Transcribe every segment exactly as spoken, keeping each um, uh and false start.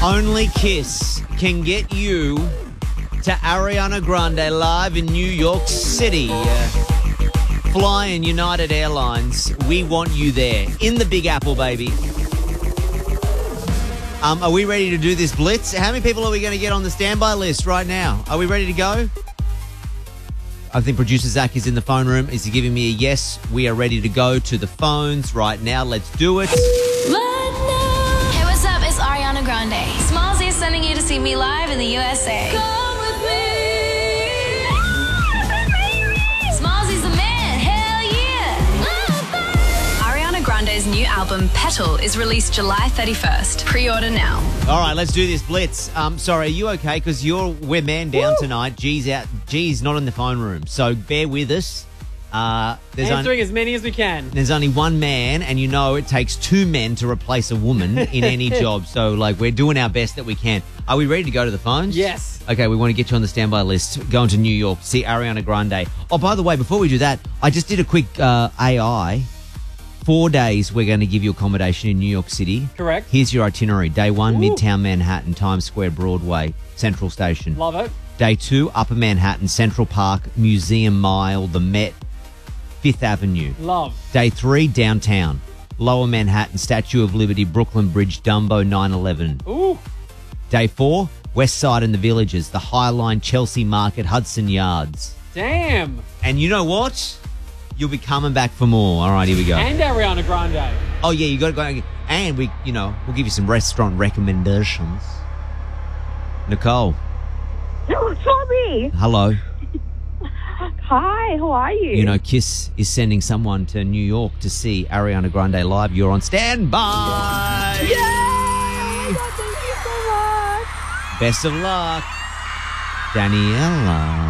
Only Kiss can get you to Ariana Grande live in New York City. Uh, flying United Airlines. We want you there in the Big Apple, baby. Um, are we ready to do this blitz? How many people are we going to get on the standby list right now? Are we ready to go? I think producer Zach is in the phone room. Is he giving me a yes? We are ready to go to the phones right now. Let's do it. Hey, what's up? It's Ariana Grande. Smallzy is sending you to see me live in the U S A. Come with me. Smallzy's the man. Hell yeah. Ariana Grande's new album, Petal, is released July thirty-first. Pre-order now. All right, let's do this blitz. Um, sorry, are you okay? Because you're we're man down Woo. tonight. G's out. G's not in the phone room, so bear with us. Uh, there's Answering on, as many as we can. There's only one man, and you know it takes two men to replace a woman in any job. So, like, we're doing our best that we can. Are we ready to go to the phones? Yes. Okay, we want to get you on the standby list. Going to New York to see Ariana Grande. Oh, by the way, before we do that, I just did a quick uh, A I. Four days we're going to give you accommodation in New York City. Correct. Here's your itinerary. Day one, Ooh. Midtown Manhattan, Times Square, Broadway, Central Station. Love it. Day two, Upper Manhattan, Central Park, Museum Mile, the Met, Fifth Avenue. Love. Day three, downtown, Lower Manhattan, Statue of Liberty, Brooklyn Bridge, Dumbo, nine eleven. Ooh. Day four, West Side and the Villages, the High Line, Chelsea Market, Hudson Yards. Damn. And you know what? You'll be coming back for more. All right, here we go. And Ariana Grande. Oh, yeah, you got to go. And we, you know, we'll give you some restaurant recommendations. Nicole. Oh, sorry. Hello. Hi, how are you? You know, Kiss is sending someone to New York to see Ariana Grande live. You're on standby. Yay! Oh, thank you so much. Best of luck. Daniela.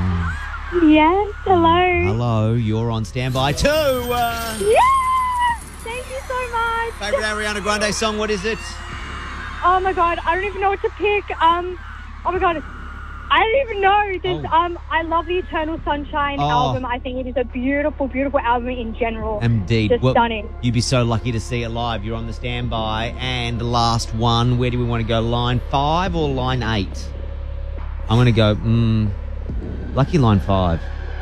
Yes, hello. Hello, you're on standby too. Uh, Yeah! Thank you so much. favorite Ariana Grande song, what is it? Oh my god, I don't even know what to pick. Um, oh my god, I don't even know. There's, Oh. um, I love the Eternal Sunshine Oh. album. I think it is a beautiful, beautiful album in general. Indeed. Just Well, stunning. you'd be so lucky to see it live. You're on the standby. And last one, where do we want to go? Line five or line eight? I'm going to go, mm, lucky line five.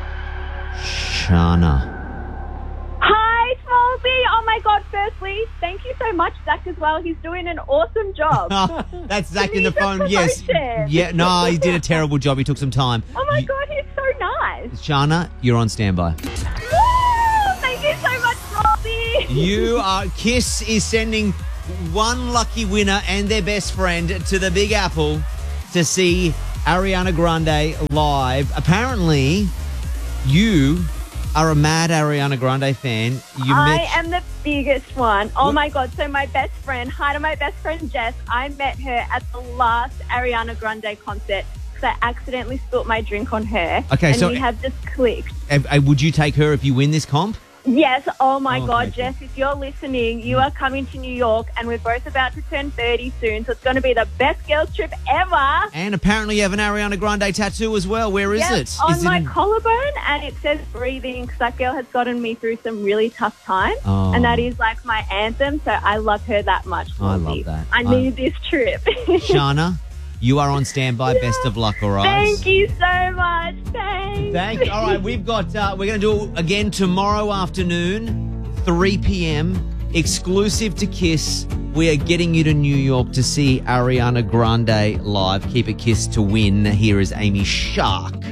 Shana. Hi, Smallzy. Oh my god, firstly, thank you so much, Zach, as well. He's doing an awesome job. That's Zach He in the needs a phone. Yes. promotion. Yeah, no, he did a terrible job. He took some time. Oh my You- god, he's so nice. Shana, you're on standby. Woo! Thank you so much, Smallzy. You are, Kiss is sending one lucky winner and their best friend to the Big Apple to see Ariana Grande live. Apparently, you are a mad Ariana Grande fan. You I met- am the biggest one. Oh What? my god! So my best friend, hi to my best friend Jess. I met her at the last Ariana Grande concert because I accidentally spilt my drink on her. Okay, and so- we have just clicked. Uh, uh, would you take her if you win this comp? Yes. Oh my Oh, god, okay, Jess! If you're listening, you are coming to New York, and we're both about to turn thirty soon. So it's going to be the best girls trip ever. And apparently you have an Ariana Grande tattoo as well. Where is Yes, it? on Is it my in- collarbone, and it says breathing because that girl has gotten me through some really tough times, Oh. and that is like my anthem. So I love her that much. I love Lindsay. that. I I- need this trip. Shana, you are on standby. Best of luck, all right? Thank you so much. Thanks. Thank you. All right, we've got, uh, we're going to do it again tomorrow afternoon, three p.m., exclusive to Kiss. We are getting you to New York to see Ariana Grande live. Keep a kiss to win. Here is Amy Shark.